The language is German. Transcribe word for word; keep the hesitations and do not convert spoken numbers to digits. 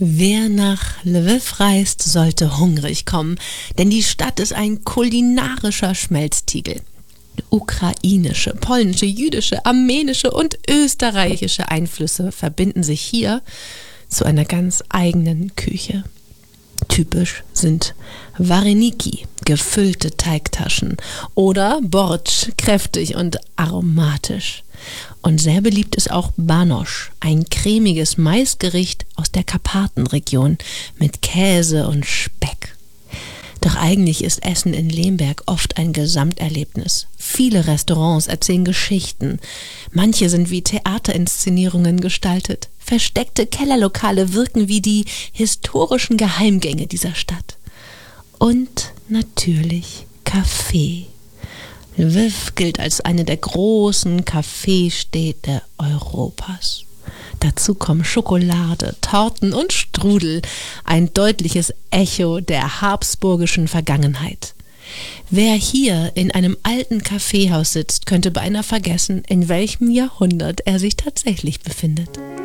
Wer nach Lwiw reist, sollte hungrig kommen, denn die Stadt ist ein kulinarischer Schmelztiegel. Ukrainische, polnische, jüdische, armenische und österreichische Einflüsse verbinden sich hier zu einer ganz eigenen Küche. Typisch sind Wareniki, gefüllte Teigtaschen, oder Bortsch, kräftig und aromatisch. Und sehr beliebt ist auch Banosch, ein cremiges Maisgericht aus der Karpatenregion mit Käse und Speck. Doch eigentlich ist Essen in Lemberg oft ein Gesamterlebnis. Viele Restaurants erzählen Geschichten. Manche sind wie Theaterinszenierungen gestaltet. Versteckte Kellerlokale wirken wie die historischen Geheimgänge dieser Stadt. Und natürlich Kaffee. Lwiw gilt als eine der großen Kaffeestädte Europas. Dazu kommen Schokolade, Torten und Strudel, ein deutliches Echo der habsburgischen Vergangenheit. Wer hier in einem alten Kaffeehaus sitzt, könnte beinahe vergessen, in welchem Jahrhundert er sich tatsächlich befindet.